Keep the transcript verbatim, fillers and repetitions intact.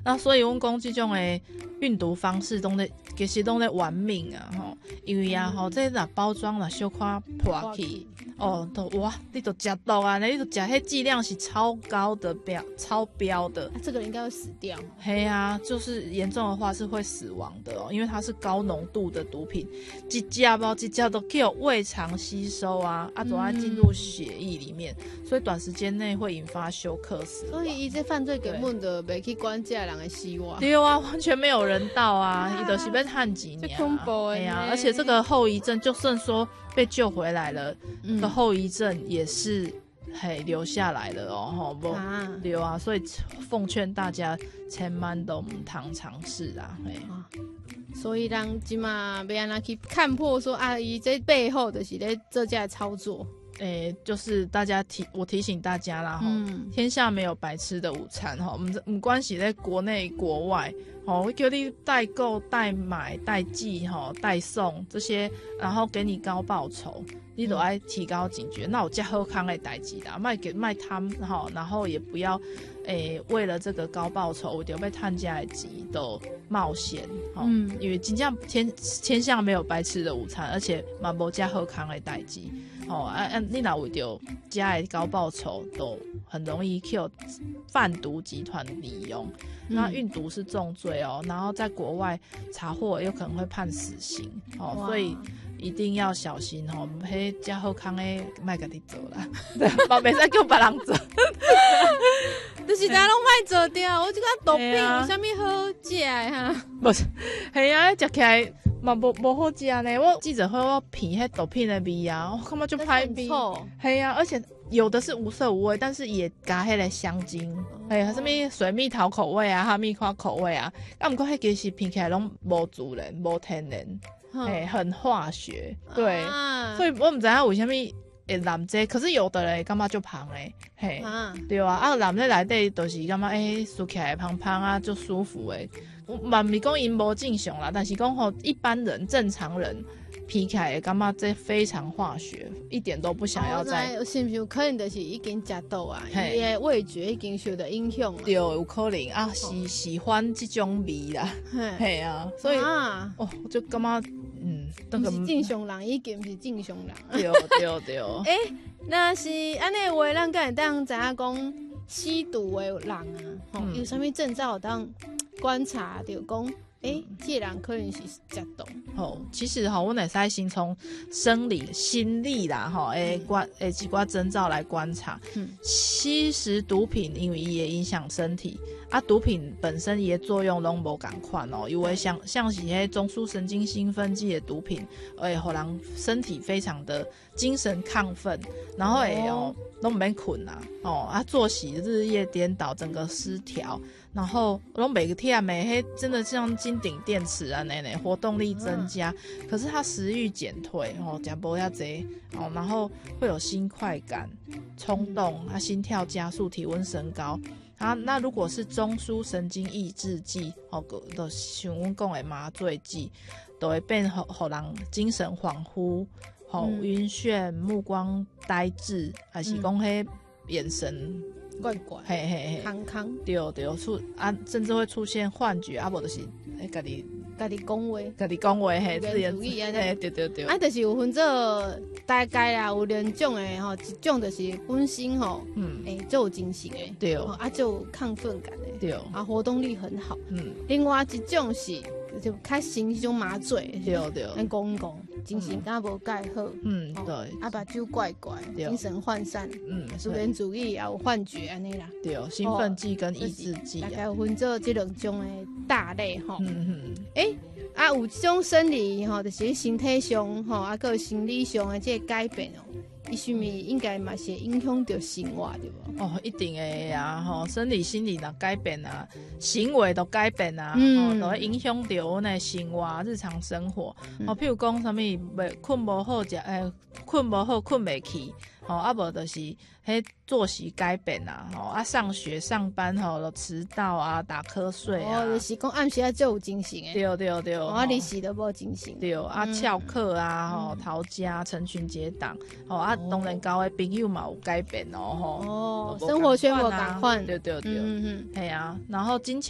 那所以阮讲这种的运毒方式都在其实都在玩命啊吼，因为啊吼、嗯、这若包装若小可破去哦，都哇你都吃毒啊，你都吃迄剂量是超高的标超标的、 啊、这个应该会死掉。 嘿啊，就是严重的话是会死亡的哦，因为它是高浓度的毒品，一只包一只都去胃肠吸收啊，啊，都要进入血液里面、嗯，所以短时间内会引发休克死亡。 所以伊这犯罪根本就袂去管这人的希望。 对啊，完全没有人道啊，伊就是要判几年、啊， 恐怖哎呀！而且这个后遗症，就算说被救回来了，嗯、这个后遗症也是嘿留下来了哦，吼不对啊，所以奉劝大家千万都唔通尝试啊，嘿。啊所以人即嘛要安怎去看破说啊，伊这背后就是咧做这操作。 诶、欸，就是大家提我提醒大家啦，哈、嗯，天下没有白吃的午餐哈，唔唔关系在国内国外，哦，会叫你代购、代买、代寄哈、代送这些，然后给你高报酬，你都要提高警觉。嗯、那我加好康的代志啦，卖给卖贪哈，然后也不要诶、欸、为了这个高报酬，我就被探家的急都冒险，嗯，因为真正天天下没有白吃的午餐，而且嘛无加好康的代志。哦啊啊！你若为着加的高报酬，都很容易 Q 贩毒集团利用。嗯、那运毒是重罪哦，然后在国外查获有可能会判死刑哦，所以一定要小心哦。迄加好康的，卖家己做啦，对，嘛袂使叫别人做。 就是大家拢卖做掉，我这个毒品有啥物好食的哈？ 不是，系啊，食起来。嘛无无好食呢，我记者会我闻迄毒品的味啊，我感觉就歹味，系啊，而且有的是无色无味，但是也加迄个香精，哎呀，什么水蜜桃口味啊，哈密瓜口味啊，啊，不过迄其实闻起来拢无自然，无天然，哎、嗯，很化学，对，啊、所以我唔知影为什么会染这，可是有的人感觉就香诶，嘿，啊对啊，啊染这内底就是感觉诶，舒起来香香啊，就舒服诶。嘛唔是讲因无正常啦，但是讲吼一般人正常人皮起来感觉这非常化学，一点都不想要再。 哦、是不是有可能就是已经食到啊？伊的味觉已经受到影响了。 对，有可能啊，喜喜欢这种味啦，嘿啊，所以啊，哦，我就感觉嗯， 那个不是正常人，已经不是正常人。 对对对。 诶、欸，那是安尼话，咱敢会当知影讲吸毒的人啊，吼、嗯，有啥物证照当？观察就讲，哎、欸，这人可能是食毒。 哦，其实哈，我乃是先从生理、心理啦，哈，诶观诶几挂征兆来观察。嗯，吸食毒品，因为也影响身体啊，毒品本身也作用拢无同款哦，因为像像是迄中枢神经兴奋剂的毒品，会互人身体非常的精神亢奋，然后会哦都唔免困啊，哦啊作息日夜颠倒，整个失调。然后拢每个天每黑真的像金顶电池啊那那活动力增加，嗯、可是他食欲减退哦，讲不要贼哦，然后会有心快感、冲动，他、啊、心跳加速、体温升高啊。那如果是中枢神经抑制剂哦，就像阮讲的麻醉剂，都会变互互人精神恍惚、吼、哦、晕眩、目光呆滞，还是讲迄眼神。 怪怪， 嘿嘿嘿， 康康， 对对，出啊，甚至会出现幻觉啊，无就是诶，家己家己讲话， 家己讲话，嘿， 自言自语啊， 嘿，对对对， 啊，就是有分做大概啦，有两种诶吼，一种就是本身吼，嗯，诶，就有精神诶， 对， 啊，就有亢奋感诶， 对， 啊，活动力很好， 嗯， 另外一种是就较行迄种麻醉， 对对， 咱讲讲。精神敢无介好， 嗯，对， 啊，目睭怪怪，精神涣散，嗯，自言自语也有幻觉安尼啦， 对，兴奋剂跟抑制剂， 大概有分做这两种的大类吼， 嗯嗯， 诶、欸，啊，有这种生理吼，就是身体上吼，啊，个心理上的这个改变哦。伊是咪应该嘛是影响到生活对不？ 哦，一定会啊，吼，生理心理若改变啊，行为都改变啊， 嗯， 都、哦、会影响到阮的生活、日常生活。嗯、哦，譬如讲啥物，袂困无好食，诶，困无好，困袂去，吼、哦，啊无就是迄作息改变啊，吼、哦，啊上学上班吼，都迟到啊，打瞌睡啊， 哦，就是讲暗时啊就有精神诶， 对对对， 啊日时都无精神， 对，啊翘课啊，吼、嗯，逃家、成群结党，吼、啊。当然，交的朋友嘛有改变哦，吼。 哦，生活圈无改换， 对对对，嗯嗯，系啊，然后金钱。